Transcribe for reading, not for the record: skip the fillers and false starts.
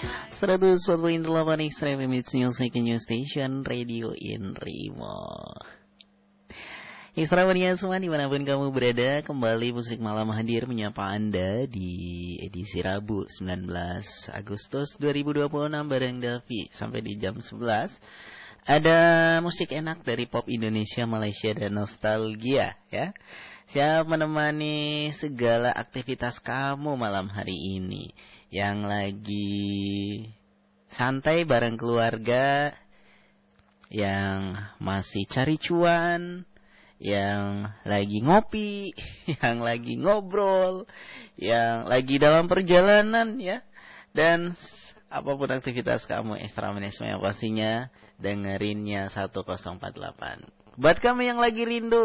104.8 Extra FM, it's music new station, radio in Rimo. Extra Mania semua dimanapun kamu berada, kembali Musik Malam hadir menyapa Anda di edisi Rabu 19 Agustus 2026 bareng Davi sampai di jam 11. Ada musik enak dari pop Indonesia, Malaysia, dan nostalgia ya. Siap menemani segala aktivitas kamu malam hari ini. Yang lagi santai bareng keluarga, yang masih cari cuan, yang lagi ngopi, yang lagi ngobrol, yang lagi dalam perjalanan ya. Dan apapun aktivitas kamu, Extra Manisme pastinya dengerinnya 1048. Buat kamu yang lagi rindu